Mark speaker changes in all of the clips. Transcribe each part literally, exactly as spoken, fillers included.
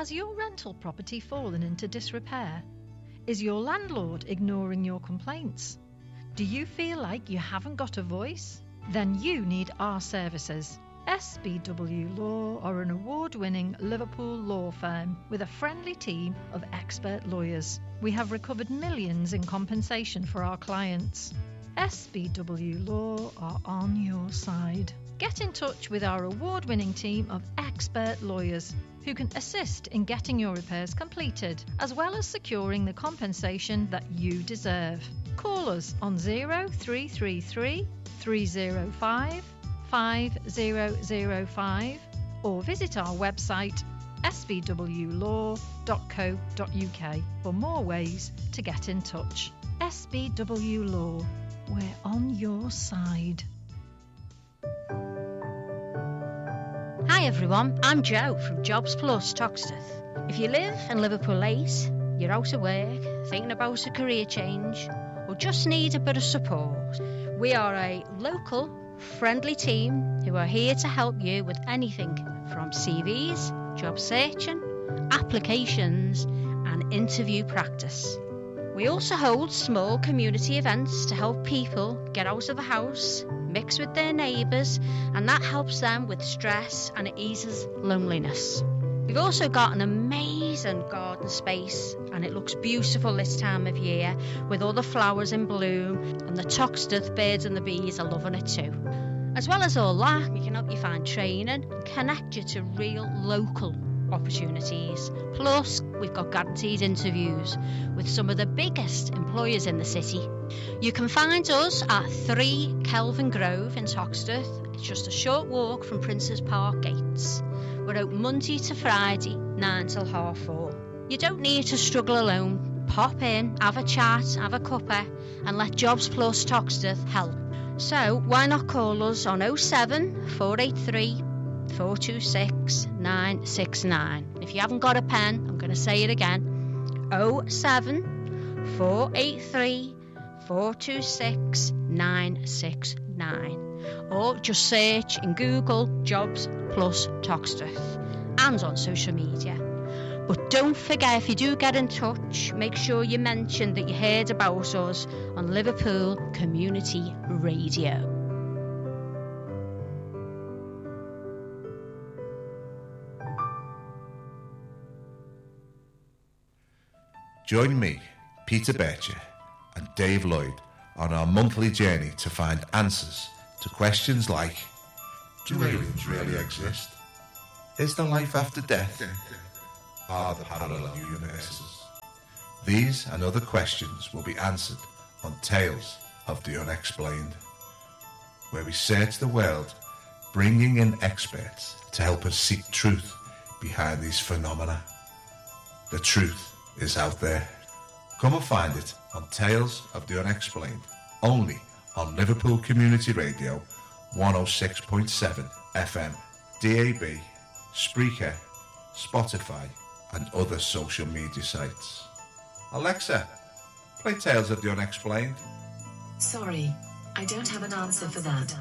Speaker 1: Has your rental property fallen into disrepair? Is your landlord ignoring your complaints? Do you feel like you haven't got a voice? Then you need our services. S B W Law are an award-winning Liverpool law firm with a friendly team of expert lawyers. We have recovered millions in compensation for our clients. S B W Law are on your side. Get in touch with our award-winning team of expert lawyers who can assist in getting your repairs completed, as well as securing the compensation that you deserve. Call us on zero three three three, three zero five, five zero zero five or visit our website s b w law dot co dot u k for more ways to get in touch. S B W Law, we're on your side.
Speaker 2: Hi everyone, I'm Jo from Jobs Plus Toxteth. If you live in Liverpool eight, you're out of work, thinking about a career change, or just need a bit of support, we are a local, friendly team who are here to help you with anything from C Vs, job searching, applications, and interview practice. We also hold small community events to help people get out of the house, mix with their neighbours, and that helps them with stress and it eases loneliness. We've also got an amazing garden space and it looks beautiful this time of year with all the flowers in bloom, and the Toxteth birds and the bees are loving it too. As well as all that, we can help you find training and connect you to real local opportunities. Plus, we've got guaranteed interviews with some of the biggest employers in the city. You can find us at three Kelvin Grove in Toxteth. It's just a short walk from Princes Park gates. We're open Monday to Friday, nine till half four. You don't need to struggle alone. Pop in, have a chat, have a cuppa, and let Jobs Plus Toxteth help. So why not call us on oh seven, four eight three, four two six, nine six nine. If you haven't got a pen, I'm going to say it again. oh seven, four eight three, four two six, nine six nine. Or just search in Google Jobs Plus Toxteth and on social media. But don't forget, if you do get in touch, make sure you mention that you heard about us on Liverpool Community Radio.
Speaker 3: Join me, Peter Bircher, and Dave Lloyd on our monthly journey to find answers to questions like: do aliens really exist? Is there life after death? Are there parallel universes? These and other questions will be answered on Tales of the Unexplained, where we search the world, bringing in experts to help us seek truth behind these phenomena. The truth is out there. Come and find it on Tales of the Unexplained, only on Liverpool Community Radio one oh six point seven F M, D A B, Spreaker, Spotify, and other social media sites. Alexa, play Tales of the Unexplained.
Speaker 4: Sorry, I don't have an answer for that.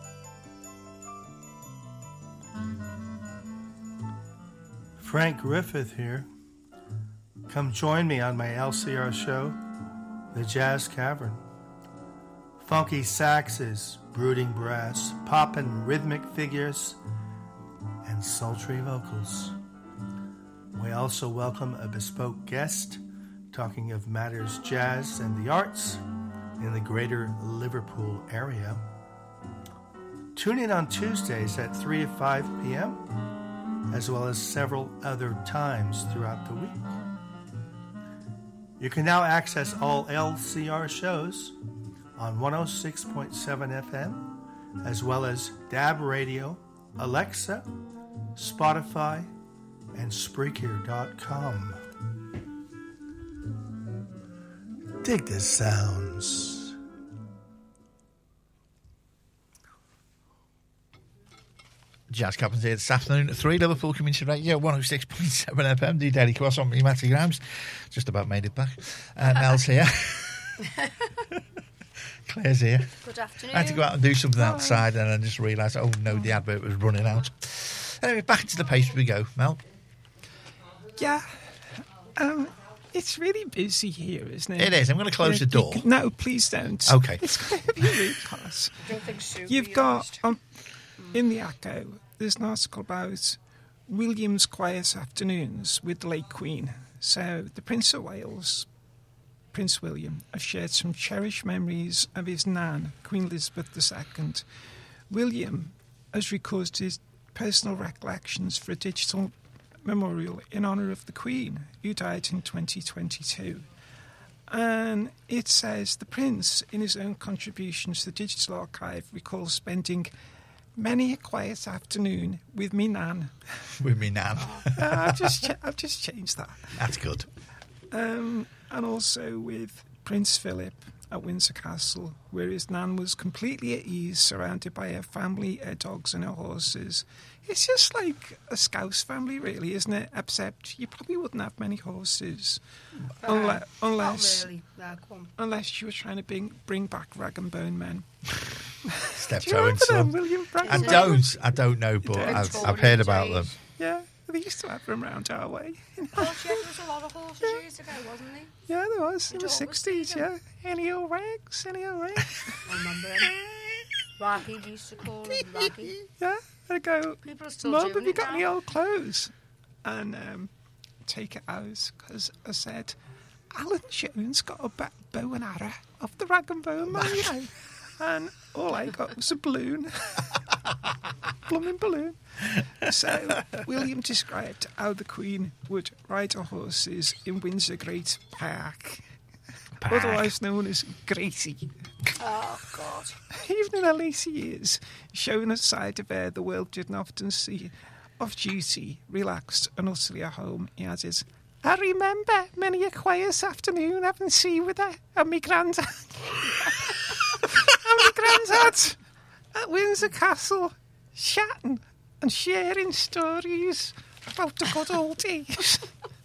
Speaker 5: Frank Griffith here. Come join me on my L C R show, The Jazz Cavern. Funky saxes, brooding brass, poppin' rhythmic figures, and sultry vocals. We also welcome a bespoke guest talking of matters jazz and the arts in the greater Liverpool area. Tune in on Tuesdays at three to five p.m., as well as several other times throughout the week. You can now access all L C R shows on one oh six point seven F M, as well as D A B Radio, Alexa, Spotify, and Spreaker dot com. Dig the sounds.
Speaker 6: Jazz Captain's here this afternoon at three, Liverpool Community Radio, one oh six point seven F M, the Daily Cross on me, Matty Grams. Just about made it back. Uh, Mel's here. Claire's here.
Speaker 7: Good afternoon.
Speaker 6: I had to go out and do something
Speaker 7: Hi.
Speaker 6: outside and I just realised, oh no, the advert was running out. Anyway, back into the pace we go, Mel.
Speaker 7: Yeah. Um, it's really busy here, isn't it?
Speaker 6: It is. I'm going to close
Speaker 7: Yeah,
Speaker 6: the door.
Speaker 7: you can- no, please don't.
Speaker 6: Okay.
Speaker 7: It's going to be rude, Cos. You've got, um, in the Echo, there's an article about William's quiet afternoons with the late Queen. So the Prince of Wales, Prince William, has shared some cherished memories of his nan, Queen Elizabeth the Second. William has recorded his personal recollections for a digital memorial in honour of the Queen, who died in twenty twenty-two. And it says the Prince, in his own contribution to the digital archive, recalls spending many a quiet afternoon with me nan.
Speaker 6: With me nan.
Speaker 7: uh, I've just ch- I've just changed that.
Speaker 6: That's good.
Speaker 7: Um, and also with Prince Philip at Windsor Castle, where his nan was completely at ease, surrounded by her family, her dogs and her horses. It's just like a Scouse family, really, isn't it? Except you probably wouldn't have many horses.
Speaker 8: Uh,
Speaker 7: unless unless,
Speaker 8: Not really. No, come on.
Speaker 7: unless you were trying to bring, bring back Rag and Bone Men.
Speaker 6: Steptoe
Speaker 7: Do you
Speaker 6: and
Speaker 7: remember them,
Speaker 6: Son.
Speaker 7: William Rag
Speaker 6: I
Speaker 7: and Bone?
Speaker 6: don't. I don't know, but
Speaker 7: don't?
Speaker 6: I've,
Speaker 8: Victorian
Speaker 6: I've heard about them.
Speaker 8: days.
Speaker 7: Yeah, they used to have them round our way.
Speaker 8: Oh, yeah, there was a lot of horses years ago, wasn't there?
Speaker 7: Yeah, there was. In
Speaker 8: You'd
Speaker 7: the
Speaker 8: always
Speaker 7: sixties,
Speaker 8: see
Speaker 7: yeah.
Speaker 8: them.
Speaker 7: Any old rags, any old rags.
Speaker 8: I remember them. Raggy, we used to call them Raggy.
Speaker 7: Yeah, I'd go,
Speaker 8: People are still
Speaker 7: Mum,
Speaker 8: doing
Speaker 7: have you
Speaker 8: it
Speaker 7: got
Speaker 8: now.
Speaker 7: any old clothes? And um, take it out, because I said, Alan Jones got a ba- bow and arrow off the Rag and Bone Man, you know. And all I got was a balloon. Blooming balloon. So William described how the Queen would ride her horses in Windsor Great Park,
Speaker 6: Park.
Speaker 7: otherwise known as Gracie.
Speaker 8: Oh, God.
Speaker 7: Even in her later years, showing a side of her the world didn't often see. Off duty, relaxed and utterly at home, he added, I remember many a quiet afternoon having tea with her and my granddad. and my granddad at Windsor Castle, chatting and sharing stories about the good old days.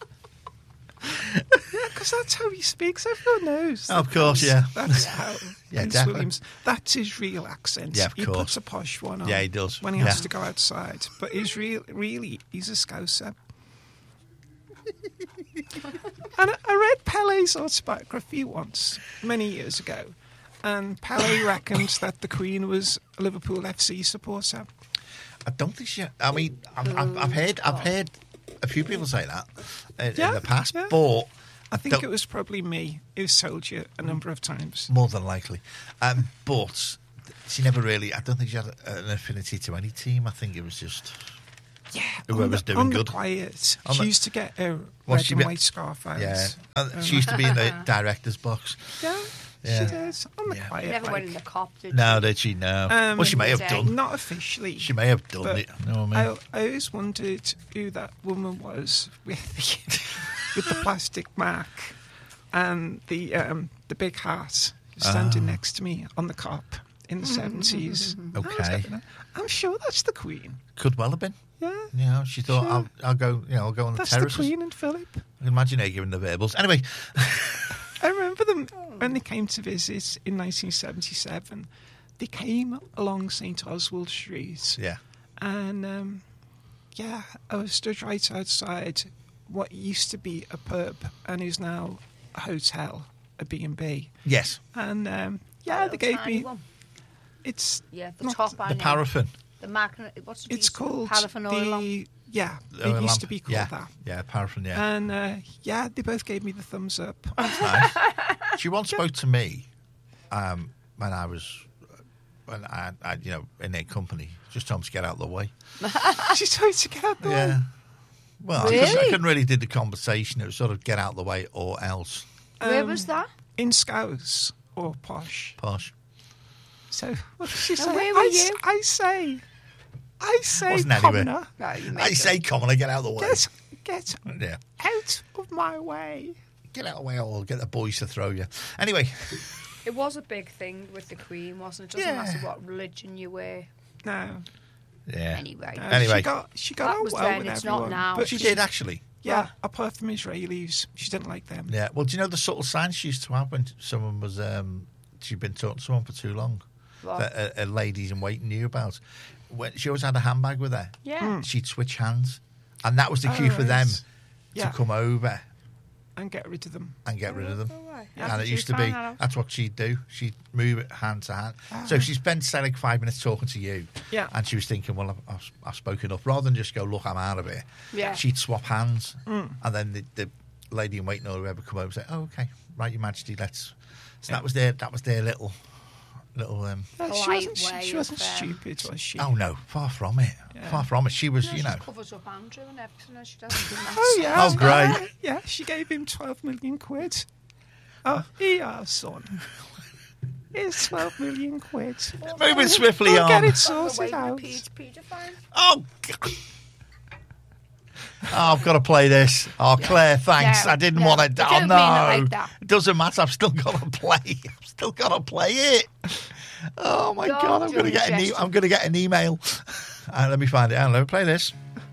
Speaker 7: Yeah, because that's how he speaks. Everyone knows.
Speaker 6: Of course, yeah.
Speaker 7: That's how
Speaker 6: Yeah,
Speaker 7: Prince
Speaker 6: definitely.
Speaker 7: William's. That's his real accent.
Speaker 6: Yeah, of
Speaker 7: he
Speaker 6: course.
Speaker 7: puts a posh one on.
Speaker 6: Yeah, he does.
Speaker 7: when he
Speaker 6: Yeah.
Speaker 7: has to go outside. But he's real, really, he's a Scouser. And I- I read Pele's autobiography once, many years ago, and Pele reckoned that the Queen was a Liverpool F C supporter.
Speaker 6: I don't think she. I mean, I've, I've, I've heard. I've heard a few people say that in,
Speaker 7: Yeah,
Speaker 6: in the past,
Speaker 7: yeah.
Speaker 6: but
Speaker 7: I think
Speaker 6: don't-
Speaker 7: it was probably me who told you a number of times.
Speaker 6: more than likely. Um, but she never really. I don't think she had a, an affinity to any team. I think it was just
Speaker 7: Yeah,
Speaker 6: whoever's
Speaker 7: on the,
Speaker 6: doing
Speaker 7: on
Speaker 6: good.
Speaker 7: the quiet.
Speaker 6: On
Speaker 7: she
Speaker 6: the-
Speaker 7: used to get her
Speaker 6: Well,
Speaker 7: red
Speaker 6: she
Speaker 7: and
Speaker 6: be-
Speaker 7: white scarf out.
Speaker 6: yeah. Uh, she used to be in the director's box.
Speaker 7: Yeah,
Speaker 6: Yeah.
Speaker 7: she did. On the
Speaker 6: Yeah.
Speaker 7: quiet.
Speaker 8: You never
Speaker 7: like,
Speaker 8: went in the cop, did
Speaker 6: No,
Speaker 8: you?
Speaker 6: did she? No.
Speaker 7: Um,
Speaker 6: well, she may have
Speaker 8: Day.
Speaker 6: done.
Speaker 7: Not officially.
Speaker 6: She may have done
Speaker 7: but
Speaker 6: it. You know what I mean?
Speaker 7: I, I always wondered who that woman was with the, with the plastic mark and the um, the big hat standing
Speaker 6: Ah.
Speaker 7: next to me on the cop in the seventies.
Speaker 6: Okay.
Speaker 7: I'm sure that's the Queen.
Speaker 6: Could well have been.
Speaker 7: Yeah,
Speaker 6: You know, she thought,
Speaker 7: Sure.
Speaker 6: I'll, I'll go. You know, I'll go on the
Speaker 7: that's
Speaker 6: terraces.
Speaker 7: the Queen and Philip.
Speaker 6: I can imagine her giving the verbals. Anyway,
Speaker 7: I remember them when they came to visit in nineteen seventy-seven. They came along Saint Oswald Street,
Speaker 6: yeah.
Speaker 7: and um, yeah, I was stood right outside what used to be a pub and is now a hotel, a B and B.
Speaker 6: Yes.
Speaker 7: And um, yeah,
Speaker 8: Little
Speaker 7: they gave
Speaker 8: tiny
Speaker 7: me.
Speaker 8: one.
Speaker 7: It's
Speaker 8: Yeah, the
Speaker 7: not-
Speaker 8: top I
Speaker 6: The
Speaker 8: know.
Speaker 6: paraffin.
Speaker 8: The magnet. What's it
Speaker 7: It's
Speaker 8: used to be?
Speaker 7: called
Speaker 8: Paraffin oil lamp.
Speaker 7: the yeah.
Speaker 6: Oil
Speaker 7: It used
Speaker 6: lamp.
Speaker 7: to be called
Speaker 6: yeah.
Speaker 7: that.
Speaker 6: Yeah, paraffin, yeah.
Speaker 7: And uh, yeah, they both gave me the thumbs up.
Speaker 6: That's nice. She once spoke to me um, when I was, when I, I, you know, in a company. Just told me to get out of the way.
Speaker 7: She tried to get out the
Speaker 6: Yeah.
Speaker 7: way.
Speaker 6: Well, I, couldn't, I
Speaker 8: Really?
Speaker 6: couldn't really do the conversation. It was sort of get out of the way or else.
Speaker 8: Where
Speaker 7: Um,
Speaker 8: was that?
Speaker 7: In Scouse or Posh.
Speaker 6: Posh.
Speaker 7: So what did she say?
Speaker 8: where were
Speaker 7: I, s-
Speaker 8: you?
Speaker 7: I say, I say,
Speaker 6: Wasn't anywhere.
Speaker 7: commoner,
Speaker 8: No, you
Speaker 6: I
Speaker 8: made
Speaker 6: say,
Speaker 8: it.
Speaker 6: come on, get out of the way.
Speaker 7: get get
Speaker 6: Yeah.
Speaker 7: out of my way.
Speaker 6: Get out of the way or get the boys to throw you. Anyway,
Speaker 8: It was a big thing with the Queen, wasn't it? Doesn't
Speaker 6: Yeah.
Speaker 8: matter what religion you were.
Speaker 7: No,
Speaker 6: yeah.
Speaker 8: Anyway.
Speaker 7: no,
Speaker 6: Anyway.
Speaker 7: she got she got
Speaker 8: That
Speaker 7: on
Speaker 8: was
Speaker 7: well
Speaker 8: then,
Speaker 7: with
Speaker 8: it's not
Speaker 7: everyone,
Speaker 8: now.
Speaker 7: but
Speaker 6: She did, actually.
Speaker 7: Yeah, apart from Israelis, she didn't like them.
Speaker 6: Yeah. Well, do you know the subtle signs she used to have when someone was, um, she'd been talking to someone for too long?
Speaker 8: What?
Speaker 6: That a, a ladies in waiting knew about. When she always had a handbag with her.
Speaker 8: Yeah.
Speaker 6: She'd switch hands. And that was the cue
Speaker 7: Oh,
Speaker 6: for them
Speaker 7: right. Yeah.
Speaker 6: to come over
Speaker 7: And get rid of them.
Speaker 6: and get rid of them.
Speaker 2: How
Speaker 6: And
Speaker 2: did
Speaker 6: it
Speaker 2: you
Speaker 6: used to
Speaker 2: find
Speaker 6: be,
Speaker 2: that out?
Speaker 6: that's what she'd do. She'd move it hand to hand. So she spent, say, like five minutes talking to you.
Speaker 7: Yeah.
Speaker 6: And she was thinking, well, I've, I've, I've spoken up. Rather than just go, look, I'm out of here.
Speaker 2: Yeah.
Speaker 6: She'd swap hands.
Speaker 7: Mm.
Speaker 6: And then the, the lady in waiting or whoever come over and say, oh, okay, right, Your Majesty, let's... So that was their, that was their little... little. Um,
Speaker 7: No, she
Speaker 2: Polite
Speaker 7: wasn't, she,
Speaker 2: way
Speaker 7: she wasn't
Speaker 2: of, um,
Speaker 7: stupid, was she?
Speaker 6: oh, no, far from it.
Speaker 7: Yeah.
Speaker 6: Far from it. She was,
Speaker 2: No,
Speaker 6: you know...
Speaker 2: She covers up Andrew and everything, and she doesn't do that.
Speaker 7: Oh, yeah.
Speaker 6: Oh, great.
Speaker 7: Yeah, she gave him twelve million quid. Oh, here, son. Here's twelve million quid.
Speaker 6: Moving swiftly
Speaker 7: We'll
Speaker 6: on.
Speaker 7: get it
Speaker 2: Away
Speaker 7: sorted
Speaker 2: from the
Speaker 7: out.
Speaker 2: Peter, Peter fine.
Speaker 6: Oh, God. Oh, I've got to play this. Oh, Claire, thanks.
Speaker 2: No,
Speaker 6: I didn't
Speaker 2: no.
Speaker 6: want
Speaker 2: I
Speaker 6: to.
Speaker 2: don't
Speaker 6: Oh,
Speaker 2: mean
Speaker 6: no.
Speaker 2: it like that.
Speaker 6: It doesn't matter. I've still got to play. I've still got to play it. Oh, my
Speaker 2: Don't
Speaker 6: God. I'm
Speaker 2: do
Speaker 6: going to
Speaker 2: it,
Speaker 6: get an e-
Speaker 2: Justin.
Speaker 6: I'm going to get an email. Uh, let me find it. Let me play this.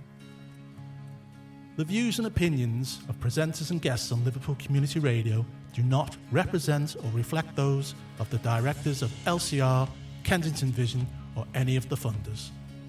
Speaker 9: The views and opinions of presenters and guests on Liverpool Community Radio do not represent or reflect those of the directors of L C R, Kensington Vision, or any of the funders.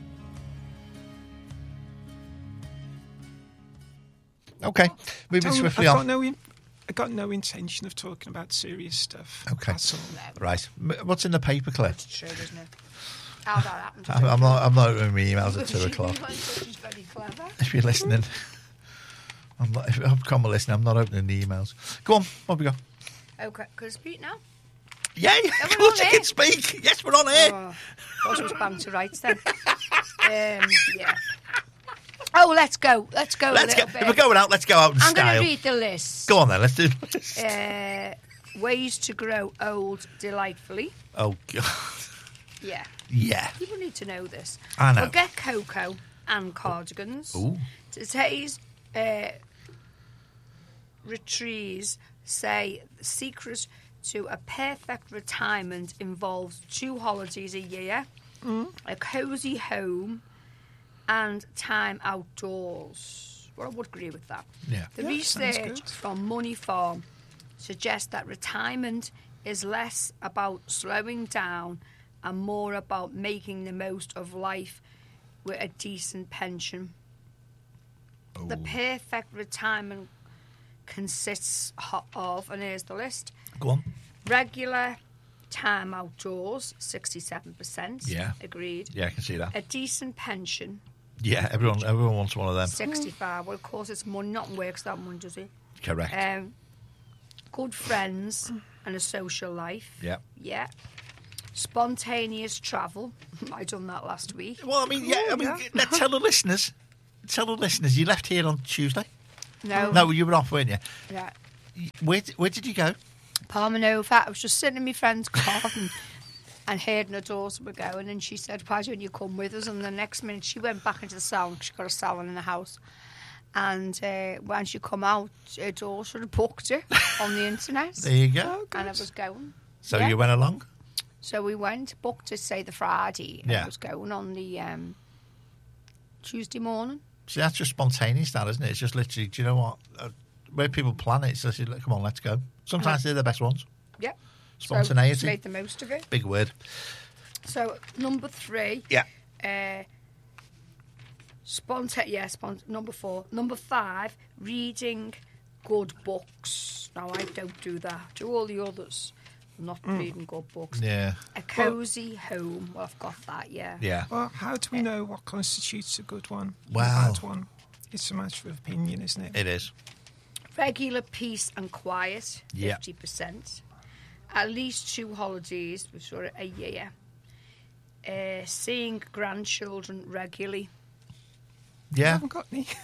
Speaker 6: Okay. Moving
Speaker 7: Tony,
Speaker 6: swiftly
Speaker 7: I've
Speaker 6: on.
Speaker 7: got no in, I got no intention of talking about serious stuff.
Speaker 6: Okay.
Speaker 7: That's all.
Speaker 6: Right. M- What's in the paper, Claire?
Speaker 2: It's true, isn't it? How that happened.
Speaker 6: I'm, I'm not. I'm not opening my emails at two o'clock.
Speaker 2: She's very clever.
Speaker 6: If you're listening, I'm not. If I'm come listening, I'm not opening the emails. Go on. What have we got?
Speaker 2: Okay, can I speak now?
Speaker 6: Yay!
Speaker 2: we're
Speaker 6: Of course
Speaker 2: on
Speaker 6: you
Speaker 2: air.
Speaker 6: can speak. Yes, we're on air.
Speaker 2: Oh, thought it was banter rights then. um, yeah. Oh, let's go. Let's go
Speaker 6: Let's
Speaker 2: a
Speaker 6: go.
Speaker 2: little
Speaker 6: If we're
Speaker 2: bit.
Speaker 6: going out, let's go out in
Speaker 2: I'm going
Speaker 6: style.
Speaker 2: to read the list.
Speaker 6: Go on then. Let's do this.
Speaker 2: Uh, ways to grow old delightfully.
Speaker 6: Oh God.
Speaker 2: Yeah.
Speaker 6: Yeah.
Speaker 2: People need to know this.
Speaker 6: I know.
Speaker 2: Forget cocoa and cardigans.
Speaker 6: Ooh.
Speaker 2: Today's uh, retreats say the secret to a perfect retirement involves two holidays a year, a cosy home, and time outdoors. Well, I would agree with that.
Speaker 6: Yeah.
Speaker 2: The
Speaker 7: Yeah, sounds
Speaker 2: research
Speaker 7: good.
Speaker 2: from Money Farm suggests that retirement is less about slowing down and more about making the most of life with a decent pension. The perfect retirement consists ho- of, and here's the list,
Speaker 6: Go on.
Speaker 2: regular time outdoors, sixty-seven percent.
Speaker 6: Yeah.
Speaker 2: Agreed.
Speaker 6: Yeah, I can see that.
Speaker 2: A decent pension,
Speaker 6: Yeah, everyone, everyone wants one of them.
Speaker 2: sixty-five. Well, of course, it's money. Nothing works that one, does it?
Speaker 6: Correct.
Speaker 2: Um, good friends and a social life.
Speaker 6: Yeah.
Speaker 2: Yeah. Spontaneous travel. I done that last week.
Speaker 6: Well, I mean, yeah. I mean, let's tell the listeners. Tell the listeners. You left here on Tuesday.
Speaker 2: No.
Speaker 6: No, you were off, weren't you?
Speaker 2: Yeah.
Speaker 6: Where Where did you go?
Speaker 2: Palmanova. I was just sitting in my friend's car and, and heard her daughter were going, and she said, "Why don't you come with us?" And the next minute, she went back into the salon. She got a salon in the house. And uh, when she come out, her daughter had booked it on the internet.
Speaker 6: There you go.
Speaker 2: And I was going.
Speaker 6: So
Speaker 2: Yeah.
Speaker 6: you went along.
Speaker 2: So we went, booked it, say, the Friday, and
Speaker 6: Yeah.
Speaker 2: I was going on the um, Tuesday morning.
Speaker 6: See, that's just spontaneous, that, isn't it? It's just literally. Do you know what? Uh, where people plan it, it's just like, come on, let's go. Sometimes they're the best ones.
Speaker 2: Yep.
Speaker 6: Spontaneity.
Speaker 2: So made the most of it.
Speaker 6: Big word.
Speaker 2: So number three.
Speaker 6: Yeah.
Speaker 2: Uh, sponta- yeah, spont- number four. Number five, reading good books. Now, I don't do that. Do all the others. I'm not reading good books.
Speaker 6: Yeah.
Speaker 2: A cosy home. Well, I've got that, yeah.
Speaker 6: Yeah.
Speaker 7: Well, how do we know what constitutes a good one?
Speaker 6: Well-
Speaker 7: A bad one? It's a matter of opinion, isn't it?
Speaker 6: It is.
Speaker 2: Regular peace and quiet,
Speaker 6: Yeah.
Speaker 2: fifty percent. At least two holidays, which are a year. Uh, seeing grandchildren regularly.
Speaker 7: I
Speaker 6: Yeah.
Speaker 7: haven't got any.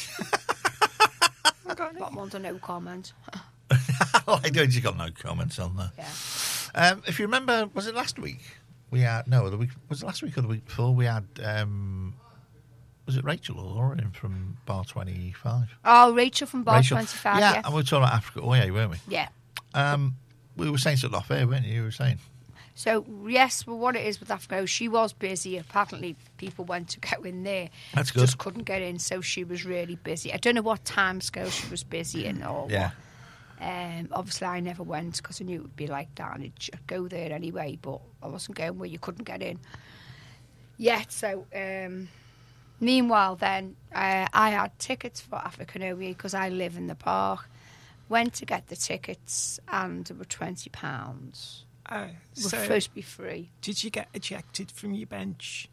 Speaker 7: I got any.
Speaker 2: But I'm under no comment.
Speaker 6: I don't. You got no comments on that.
Speaker 2: Yeah.
Speaker 6: Um, if you remember, was it last week? We had no. The week was it last week or the week before? We had. Um, was it Rachel or Lauren from Bar Twenty Five?
Speaker 2: Oh, Rachel from Bar
Speaker 6: Rachel.
Speaker 2: twenty-five,
Speaker 6: Yeah,
Speaker 2: yes.
Speaker 6: and we were talking about Africa Oye, weren't we?
Speaker 2: Yeah.
Speaker 6: Um, we were saying something off air, weren't you? You were saying.
Speaker 2: So, yes, well, what it is with Africa, she was busy. Apparently, people went to go in there.
Speaker 6: That's good.
Speaker 2: Just couldn't get in, so she was really busy. I don't know what time scale she was busy in or
Speaker 6: Yeah.
Speaker 2: what. Um, obviously, I never went because I knew it would be like that and I'd go there anyway, but I wasn't going where you couldn't get in yet. So, um,
Speaker 8: Meanwhile, then, uh, I had tickets for African O E because I live in the park. Went to get the tickets and they were twenty pounds.
Speaker 7: Uh,
Speaker 8: They were
Speaker 7: so
Speaker 8: supposed to be free.
Speaker 7: did you get ejected from your bench?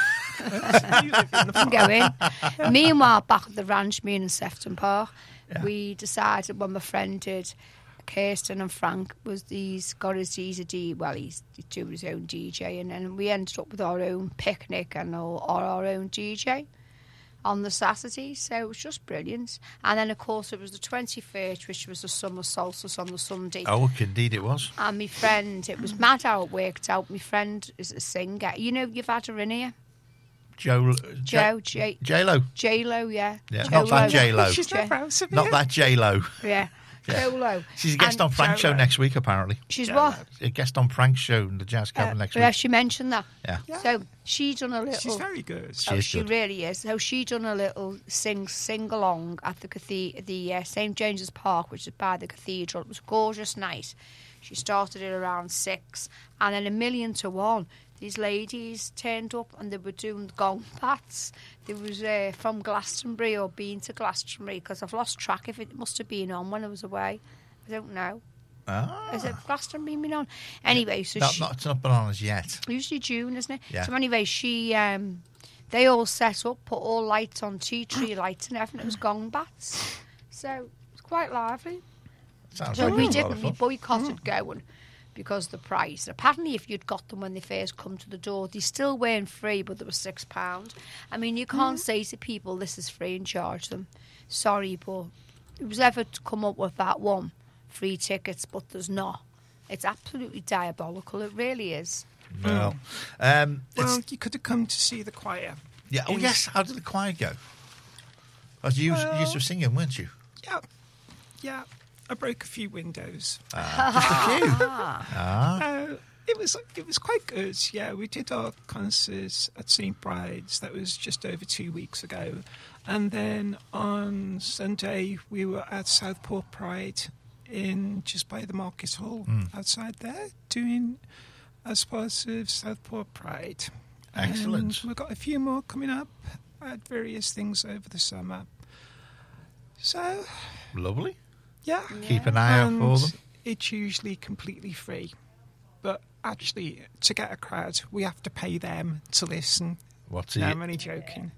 Speaker 8: Can go in. Meanwhile, back at the ranch, me and Sefton Park, yeah. we decided when my friend did, Kirsten and Frank was these got his he's a D well he's doing his own D J, and then we ended up with our own picnic and our, our own D J on the Saturday, so it was just brilliant. And then of course it was the twenty-first, which was the summer solstice on the Sunday.
Speaker 6: Oh, indeed it was.
Speaker 8: And my friend, it was mad how it worked out. My friend is a singer. You know, you've had her in here.
Speaker 6: Joe,
Speaker 8: Joe, J,
Speaker 6: J Lo,
Speaker 8: J Lo, yeah,
Speaker 6: yeah, not that J Lo,
Speaker 7: She's not house of
Speaker 6: not that J Lo,
Speaker 8: yeah,
Speaker 6: yeah.
Speaker 8: Jolo.
Speaker 6: She's a guest and on Frank's show next week, apparently.
Speaker 8: She's
Speaker 7: J-Lo.
Speaker 8: what?
Speaker 6: A guest on Frank's show in the Jazz Cavern
Speaker 8: Uh,
Speaker 6: next
Speaker 8: yeah,
Speaker 6: week.
Speaker 8: she mentioned that.
Speaker 6: Yeah.
Speaker 7: Yeah.
Speaker 8: So she done a little.
Speaker 7: She's very good.
Speaker 6: She
Speaker 8: oh,
Speaker 6: is
Speaker 8: she
Speaker 6: good.
Speaker 8: really is. So she done a little sing sing along at the cathe- the uh, Saint James's Park, which is by the cathedral. It was a gorgeous night. She started it around six, and then a million to one. These ladies turned up and they were doing gong bats. They was uh, from Glastonbury or been to Glastonbury, because I've lost track if it must have been on when I was away. I don't know.
Speaker 6: Ah.
Speaker 8: Is it Glastonbury been on? Anyway, so
Speaker 6: Not,
Speaker 8: she,
Speaker 6: not, it's not been on as yet.
Speaker 8: usually June, isn't it?
Speaker 6: Yeah.
Speaker 8: So anyway, she um, they all set up, put all lights on, tea tree lights and everything. It was gong bats. So it's quite lively.
Speaker 6: Sounds
Speaker 8: So
Speaker 6: like
Speaker 8: we
Speaker 6: a lot
Speaker 8: didn't.
Speaker 6: of
Speaker 8: We
Speaker 6: fun.
Speaker 8: boycotted going because of the price. Apparently, if you'd got them when they first come to the door, they still weren't free, but they were six pound. I mean, you can't say to people this is free and charge them. Sorry, but it was ever to come up with that one free tickets, but there's not. It's absolutely diabolical. It really is.
Speaker 6: Well, um,
Speaker 7: Well,
Speaker 6: it's,
Speaker 7: you could have come to see the choir.
Speaker 6: yeah. Oh
Speaker 7: in-
Speaker 6: yes. How did the choir go? As you
Speaker 7: Well-
Speaker 6: used to singing, weren't you?
Speaker 7: Yeah, yeah. I broke a few windows.
Speaker 6: Ah.
Speaker 7: Uh, it was it was quite good. Yeah, we did our concerts at Saint Bride's. That was just over two weeks ago, and then on Sunday we were at Southport Pride in just by the Market Hall outside there, doing as part of Southport Pride.
Speaker 6: Excellent.
Speaker 7: And we've got a few more coming up at various things over the summer. So
Speaker 6: Lovely.
Speaker 7: yeah,
Speaker 6: Keep an eye out
Speaker 7: and
Speaker 6: for them.
Speaker 7: it's usually completely free. But actually, to get a crowd, we have to pay them to listen.
Speaker 6: What's
Speaker 7: No,
Speaker 6: it?
Speaker 7: I'm only joking.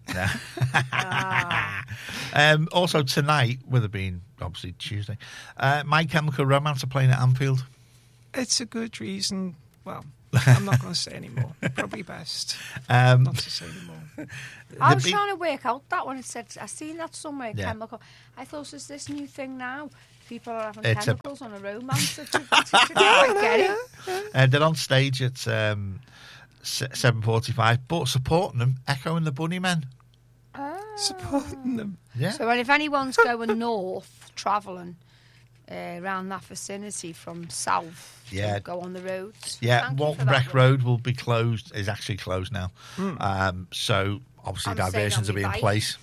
Speaker 6: Um, also tonight, with it being obviously Tuesday, uh, My Chemical Romance are playing at Anfield.
Speaker 7: It's a good reason. Well, I'm not going to say anymore. Probably best
Speaker 6: Um,
Speaker 7: not to say anymore.
Speaker 8: I was
Speaker 6: big-
Speaker 8: trying to work out that one. It said I seen that somewhere.
Speaker 6: Yeah.
Speaker 8: Chemical. I thought, is this new thing now? People are having
Speaker 6: It's a-
Speaker 8: chemicals on a romance. I didn't quite get it.
Speaker 6: Uh, they're on stage at um, seven forty-five, but supporting them, Echo and the Bunnymen.
Speaker 7: Supporting them.
Speaker 6: Yeah.
Speaker 8: So, well, if anyone's going north, travelling uh, around that vicinity from south,
Speaker 6: Yeah.
Speaker 8: to go on the roads.
Speaker 6: Yeah,
Speaker 8: Thank you for
Speaker 6: Walton
Speaker 8: that
Speaker 6: Breck
Speaker 8: one.
Speaker 6: Road will be closed, is actually closed now. Um, so, obviously,
Speaker 8: I'm staying
Speaker 6: diversions
Speaker 8: on
Speaker 6: will be
Speaker 8: my
Speaker 6: in
Speaker 8: bike.
Speaker 6: place.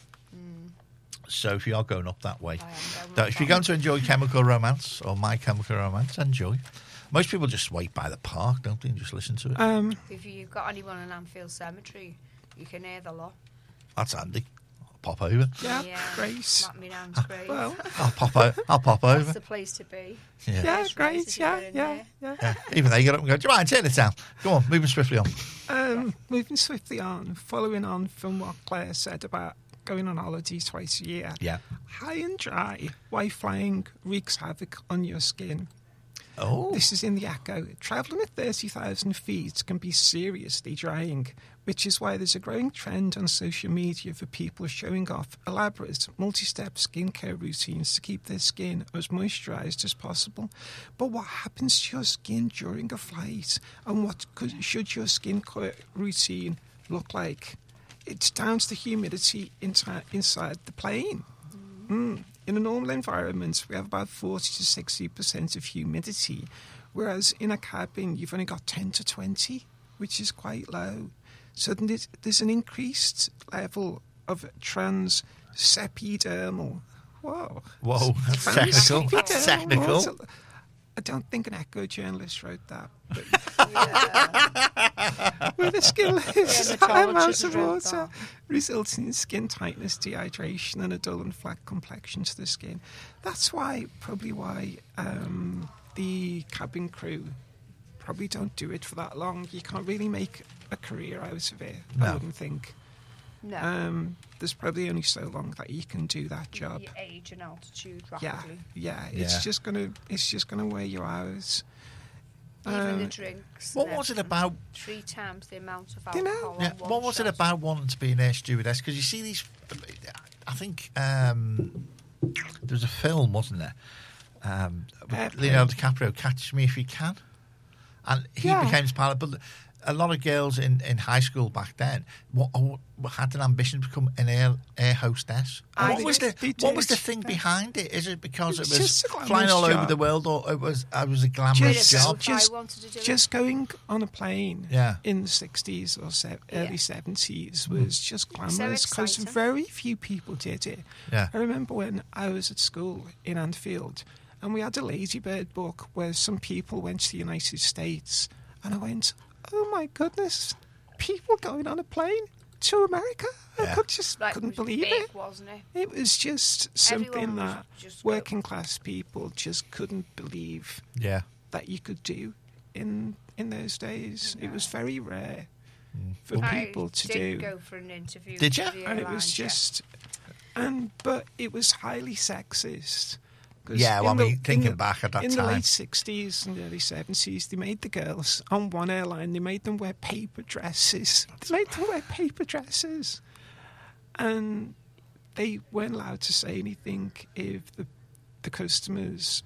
Speaker 6: So, if you are going up that way,
Speaker 8: I am going
Speaker 6: so
Speaker 8: up
Speaker 6: if you're
Speaker 8: that
Speaker 6: going to enjoy Chemical Romance or My Chemical Romance, enjoy. Most people just wait by the park, don't they, and just listen to it.
Speaker 7: Um,
Speaker 8: If you've got anyone in Anfield Cemetery, you can hear the lot.
Speaker 6: That's handy. I'll pop over.
Speaker 7: yeah,
Speaker 8: Yeah.
Speaker 7: Grace.
Speaker 8: Matt me nan's grave.
Speaker 7: Well,
Speaker 6: I'll pop over. I'll pop
Speaker 8: That's
Speaker 6: over.
Speaker 8: the place to be.
Speaker 6: Yeah.
Speaker 7: yeah,
Speaker 8: Nice
Speaker 7: great.
Speaker 8: races
Speaker 7: Yeah,
Speaker 8: you're in
Speaker 7: yeah,
Speaker 8: there.
Speaker 7: yeah.
Speaker 6: Yeah. Even they get up and go, do you mind, take it down? Go on, moving swiftly on.
Speaker 7: Um, moving swiftly on, following on from what Claire said about going on holidays twice a year.
Speaker 6: Yeah.
Speaker 7: High and dry, why flying wreaks havoc on your skin.
Speaker 6: Oh.
Speaker 7: This is in the Echo. Travelling at thirty thousand feet can be seriously drying, which is why there's a growing trend on social media for people showing off elaborate multi-step skincare routines to keep their skin as moisturised as possible. But what happens to your skin during a flight, and what could, should your skincare routine look like? It's down to the humidity inside, inside the plane. Mm. In a normal environment, we have about forty to sixty percent of humidity, whereas in a cabin, you've only got ten to twenty, which is quite low. So there's there's an increased level of transepidermal. Whoa.
Speaker 6: Whoa, that's technical. That's technical.
Speaker 7: I don't think an Echo journalist wrote that. But
Speaker 8: Yeah.
Speaker 7: where the skill is,
Speaker 8: Yeah,
Speaker 7: high amounts
Speaker 8: meteorologist
Speaker 7: of
Speaker 8: wrote
Speaker 7: water
Speaker 8: that.
Speaker 7: results in skin tightness, dehydration, and a dull and flat complexion to the skin. That's why, probably why um, the cabin crew probably don't do it for that long. You can't really make a career out of it, I
Speaker 6: No.
Speaker 7: wouldn't think.
Speaker 8: No.
Speaker 7: Um, there's probably only so long that you can do that job.
Speaker 8: Your age and altitude
Speaker 7: Yeah,
Speaker 8: rapidly.
Speaker 7: yeah, it's
Speaker 6: Yeah.
Speaker 7: just gonna, it's just gonna wear you out.
Speaker 8: Even
Speaker 7: Um,
Speaker 8: the drinks.
Speaker 6: What
Speaker 8: and
Speaker 6: was it
Speaker 8: everything.
Speaker 6: about?
Speaker 8: Three times the amount of
Speaker 7: You know-
Speaker 8: alcohol.
Speaker 6: Yeah,
Speaker 8: on one
Speaker 6: what was it
Speaker 8: shot.
Speaker 6: about wanting to be an air stewardess? Because you see these, I think um, there was a film, wasn't there? Um, with
Speaker 7: Airplane.
Speaker 6: Leonardo DiCaprio, Catch Me If You Can, and he
Speaker 7: Yeah.
Speaker 6: became his pilot. But a lot of girls in, in high school back then what, had an ambition to become an air, air hostess.
Speaker 7: I
Speaker 6: What
Speaker 7: think
Speaker 6: was the
Speaker 7: they
Speaker 6: what was the
Speaker 7: did.
Speaker 6: thing behind it? Is it because
Speaker 7: It
Speaker 6: it
Speaker 7: was
Speaker 6: was
Speaker 7: just a glamorous
Speaker 6: flying all over
Speaker 7: job.
Speaker 6: the world, or it was it was a glamorous
Speaker 7: Just-
Speaker 6: job?
Speaker 7: just-
Speaker 8: I wanted to do
Speaker 7: Just going on a plane
Speaker 6: Yeah.
Speaker 7: in the sixties or se- early
Speaker 8: Yeah.
Speaker 7: seventies was just glamorous because
Speaker 8: exciting.
Speaker 7: very few people did it.
Speaker 6: Yeah.
Speaker 7: I remember when I was at school in Anfield and we had a Ladybird book where some people went to the United States and I went, oh my goodness, people going on a plane to America? I
Speaker 6: Yeah.
Speaker 7: could just
Speaker 8: Like,
Speaker 7: couldn't
Speaker 8: it was
Speaker 7: believe
Speaker 8: big,
Speaker 7: it.
Speaker 8: wasn't it?
Speaker 7: It was just something
Speaker 8: Everyone was
Speaker 7: that
Speaker 8: just
Speaker 7: working class people just couldn't believe
Speaker 6: Yeah.
Speaker 7: that you could do in in those days. It was very rare
Speaker 6: Mm.
Speaker 7: for
Speaker 8: I
Speaker 7: people to
Speaker 8: did
Speaker 7: do,
Speaker 8: go for an interview.
Speaker 6: Did you?
Speaker 8: with the
Speaker 7: and it was
Speaker 8: airlines, yeah.
Speaker 7: just and but it was highly sexist. 'Cause
Speaker 6: Yeah, well,
Speaker 7: in
Speaker 6: I
Speaker 7: the-
Speaker 6: mean,
Speaker 7: in
Speaker 6: thinking
Speaker 7: the-
Speaker 6: back at that
Speaker 7: in the
Speaker 6: time.
Speaker 7: late sixties and early seventies, they made the girls on one airline. They made them wear paper dresses. They made them wear paper dresses, and they weren't allowed to say anything if the the customers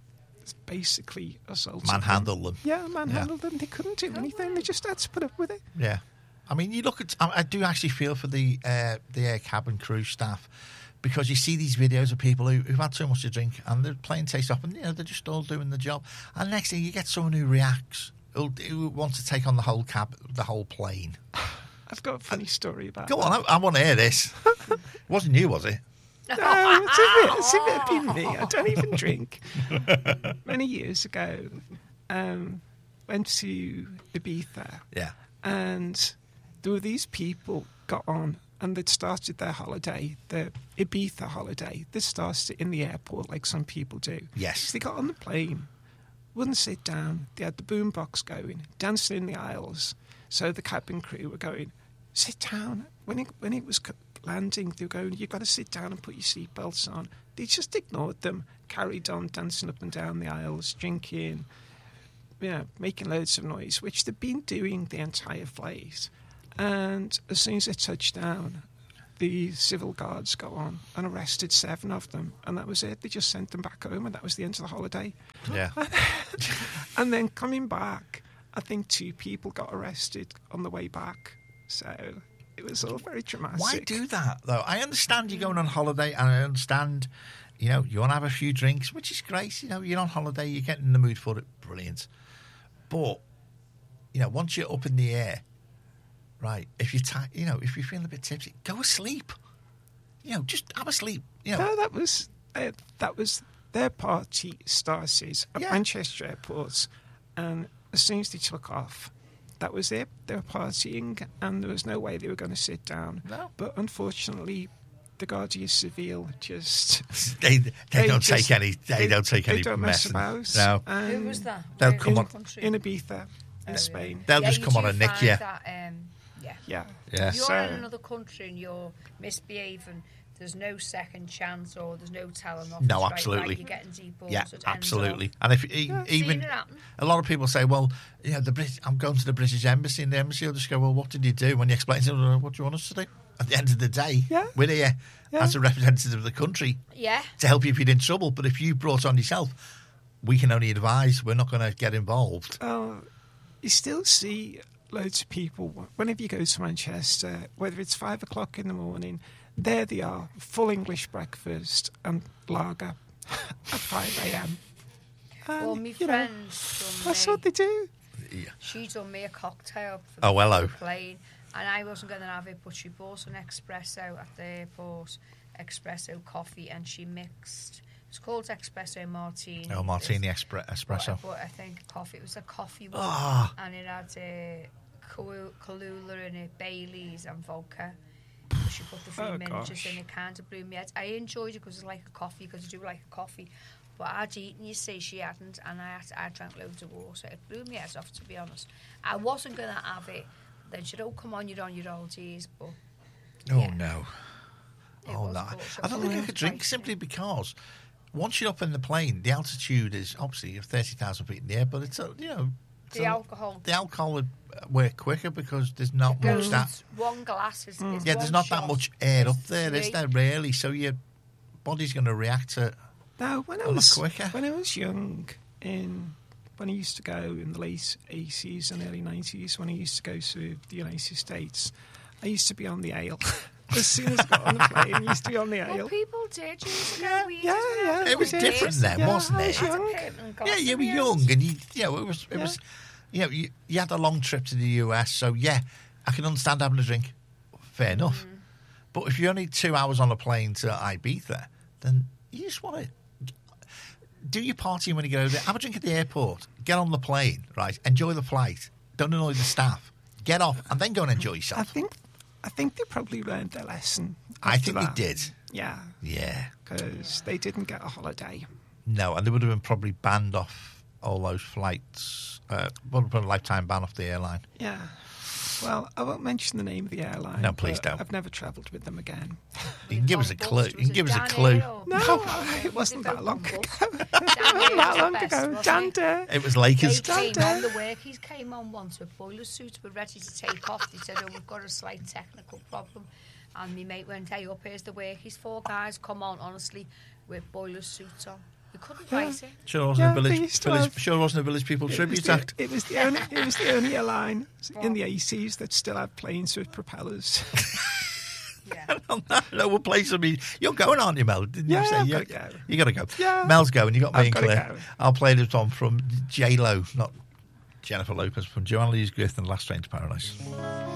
Speaker 7: basically assaulted them.
Speaker 6: Manhandle them.
Speaker 7: Yeah, manhandled them. They couldn't do anything. They just had to put up with it.
Speaker 6: Yeah, I mean, you look at. I, I do actually feel for the uh, the air cabin crew staff because you see these videos of people who, who've had too much to drink and they're playing taste off, and you know they're just all doing the job. And next thing you get someone who reacts, who, who wants to take on the whole cab, the whole plane.
Speaker 7: I've got a funny story about
Speaker 6: Go
Speaker 7: that.
Speaker 6: on, I, I want to hear this. It wasn't you, was it?
Speaker 7: No, it's a bit, it's a bit been me. I don't even drink. Many years ago, um, went to Ibiza,
Speaker 6: Yeah.
Speaker 7: and there were these people got on, and they'd started their holiday, the Ibiza holiday. They started it in the airport, like some people do.
Speaker 6: Yes.
Speaker 7: So they got on the plane, wouldn't sit down. They had the boombox going, dancing in the aisles. So the cabin crew were going, sit down. When it when it was c- landing, they were going, you've got to sit down and put your seatbelts on. They just ignored them, carried on dancing up and down the aisles, drinking, you know, making loads of noise, which they'd been doing the entire flight. And as soon as they touched down, the civil guards got on and arrested seven of them, and that was it. They just sent them back home, and that was the end of the holiday.
Speaker 6: Yeah.
Speaker 7: And then coming back, I think two people got arrested on the way back. So it was all very dramatic.
Speaker 6: Why do that, though? I understand you're going on holiday, and I understand, you know, you want to have a few drinks, which is great. You know, you're on holiday, you're getting in the mood for it. Brilliant. But, you know, once you're up in the air, right, if you're, ti- you know, if you're feeling a bit tipsy, go asleep. You know, just have a sleep. You know,
Speaker 7: No, that was uh, that was their party started at
Speaker 6: Yeah.
Speaker 7: Manchester Airport, and as soon as they took off, that was it. They were partying, and there was no way they were going to sit down.
Speaker 6: No.
Speaker 7: But unfortunately, the Guardia Civil just
Speaker 6: they they,
Speaker 7: they
Speaker 6: don't
Speaker 7: just-
Speaker 6: take any. They, don't take
Speaker 7: they
Speaker 6: any
Speaker 7: don't
Speaker 6: mess.
Speaker 7: mess about.
Speaker 6: No,
Speaker 7: And
Speaker 8: Who was that?
Speaker 6: They'll
Speaker 8: Where-
Speaker 6: come
Speaker 8: which
Speaker 6: on-
Speaker 8: country?
Speaker 7: in Ibiza, in
Speaker 8: Oh,
Speaker 7: Spain.
Speaker 6: they'll
Speaker 8: Yeah,
Speaker 6: just
Speaker 8: you
Speaker 6: come on
Speaker 8: do
Speaker 6: and nick
Speaker 8: find
Speaker 6: you.
Speaker 8: that, um, yeah.
Speaker 7: Yeah.
Speaker 6: Yeah.
Speaker 8: If you're
Speaker 7: So-
Speaker 8: in another country and you're misbehaving, there's no second chance or there's no telling off.
Speaker 6: No,
Speaker 8: straight away.
Speaker 6: absolutely.
Speaker 8: You're getting deported.
Speaker 6: Yeah,
Speaker 8: ends
Speaker 6: absolutely.
Speaker 8: up-
Speaker 6: And if e-
Speaker 8: Yeah,
Speaker 6: even
Speaker 8: seen it happen.
Speaker 6: a lot of people say, well, you know, the Brit- I'm going to the British Embassy, and the embassy will just go, well, what did you do? When you explain to them, what do you want us to do? At the end of the day,
Speaker 7: Yeah.
Speaker 6: we're here
Speaker 7: Yeah.
Speaker 6: as a representative of the country
Speaker 8: Yeah.
Speaker 6: to help you if you're in trouble. But if you brought on yourself, we can only advise. We're not going to get involved.
Speaker 7: Uh, you still see loads of people, whenever you go to Manchester, whether it's five o'clock in the morning, there they are, full English breakfast and lager at five a.m.
Speaker 8: Well,
Speaker 7: And,
Speaker 8: my
Speaker 7: you know,
Speaker 8: friend's done
Speaker 7: that's
Speaker 8: me.
Speaker 7: what they do.
Speaker 6: Yeah.
Speaker 8: She done me a cocktail for
Speaker 6: Oh, hello.
Speaker 8: the plane, and I wasn't going to have it, but she bought an espresso at the airport, espresso coffee, and she mixed It's called espresso martini.
Speaker 6: Oh, martini espre- espresso.
Speaker 8: But, but I think coffee. It was a coffee one,
Speaker 6: Ah.
Speaker 8: and it had a Kahlua in it, Baileys and vodka. She put the three
Speaker 7: Oh,
Speaker 8: miniatures
Speaker 7: gosh.
Speaker 8: in. It kind of blew me out. I enjoyed it because it's like a coffee, because I do like a coffee. But I'd eaten, you see, she hadn't, and I had to, I drank loads of water. It blew me out off, to be honest. I wasn't going to have it. Then she'd, oh, come on, you're on your old teas. But
Speaker 6: Oh,
Speaker 8: yeah.
Speaker 6: no.
Speaker 8: It
Speaker 6: Oh,
Speaker 8: was
Speaker 6: no.
Speaker 8: gorgeous.
Speaker 6: I don't think I could drink
Speaker 8: Spicy.
Speaker 6: simply because once you're up in the plane, the altitude is obviously you're thirty thousand feet in the air, but it's, a, you know... it's
Speaker 8: The
Speaker 6: a-
Speaker 8: alcohol.
Speaker 6: The alcohol would work quicker because there's not much
Speaker 8: Goes
Speaker 6: that...
Speaker 8: one glass is, is
Speaker 6: Yeah,
Speaker 8: one
Speaker 6: there's not
Speaker 8: shot.
Speaker 6: that much air up
Speaker 8: It's
Speaker 6: there, is
Speaker 8: three.
Speaker 6: there, really? So your body's going to react to...
Speaker 7: Now, when I
Speaker 6: A lot
Speaker 7: was
Speaker 6: quicker.
Speaker 7: when I was young, in when I used to go in the late eighties and early nineties, when I used to go to the United States, I used to be on the ale. As soon as I got on the plane, I used to be on the
Speaker 8: Well,
Speaker 7: ale.
Speaker 8: people did years ago. We
Speaker 7: yeah,
Speaker 8: used to have
Speaker 7: yeah.
Speaker 6: It was
Speaker 8: beers.
Speaker 6: different then,
Speaker 7: Yeah,
Speaker 6: wasn't
Speaker 7: I
Speaker 6: it?
Speaker 7: was young.
Speaker 6: Yeah, you were young, and you, you know, it was, it
Speaker 7: Yeah.
Speaker 6: was, you know, you, you had a long trip to the U S, so yeah, I can understand having a drink. Fair enough. But if you're only two hours on a plane to Ibiza, then you just want to do your partying when you get over there. Have a drink at the airport. Get on the plane, right? Enjoy the flight. Don't annoy the staff. Get off, and then go and enjoy yourself.
Speaker 7: I think I think they probably learned their lesson.
Speaker 6: I
Speaker 7: after
Speaker 6: think
Speaker 7: that.
Speaker 6: they did.
Speaker 7: Yeah,
Speaker 6: Yeah.
Speaker 7: because they didn't get a holiday.
Speaker 6: No, and they would have been probably banned off all those flights. Uh, would have put a lifetime ban off the airline.
Speaker 7: Yeah. Well, I won't mention the name of the airline.
Speaker 6: No, please
Speaker 7: but
Speaker 6: don't.
Speaker 7: I've never travelled with them again.
Speaker 6: You can give us a clue. You can give us a clue.
Speaker 7: No, it wasn't that long ago. That long ago. Dante.
Speaker 6: It was Lakers.
Speaker 8: They came
Speaker 7: Dante.
Speaker 8: on the work. He came on once with boiler suits. We're ready to take off. They said, oh, we've got a slight technical problem. And my mate went, hey, up here's the work. He's four guys. Come on, honestly, with boiler suits on. We couldn't
Speaker 7: Yeah.
Speaker 8: write it.
Speaker 6: Sure wasn't
Speaker 7: Yeah,
Speaker 6: a
Speaker 7: they
Speaker 6: village.
Speaker 7: used to
Speaker 6: village
Speaker 7: have-
Speaker 6: sure wasn't a village people
Speaker 7: It was,
Speaker 6: tribute
Speaker 7: the,
Speaker 6: act.
Speaker 7: it was the only it was the only airline in the eighties that still had planes with propellers.
Speaker 8: Yeah.
Speaker 6: No, we'll play some. You're going, aren't you, Mel? Didn't
Speaker 7: Yeah,
Speaker 6: you say
Speaker 7: I've
Speaker 6: you,
Speaker 7: gotta go.
Speaker 6: you got to go?
Speaker 7: Yeah.
Speaker 6: Mel's going. You got me
Speaker 7: I've
Speaker 6: and
Speaker 7: gotta
Speaker 6: Claire.
Speaker 7: go.
Speaker 6: I'll play this one from J Lo, not Jennifer Lopez, from Joanna Louise Griffith and Last Train to Paradise.